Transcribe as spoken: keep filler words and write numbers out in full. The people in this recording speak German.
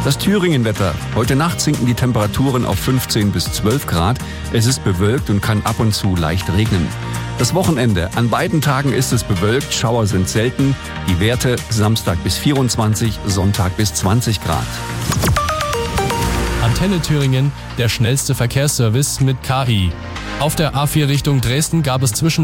Das Thüringen-Wetter. Heute Nacht sinken die Temperaturen auf fünfzehn bis zwölf Grad. Es ist bewölkt und kann ab und zu leicht regnen. Das Wochenende. An beiden Tagen ist es bewölkt, Schauer sind selten. Die Werte Samstag bis vierundzwanzig, Sonntag bis zwanzig Grad. Antenne Thüringen, der schnellste Verkehrsservice mit K I. Auf der A vier Richtung Dresden gab es zwischen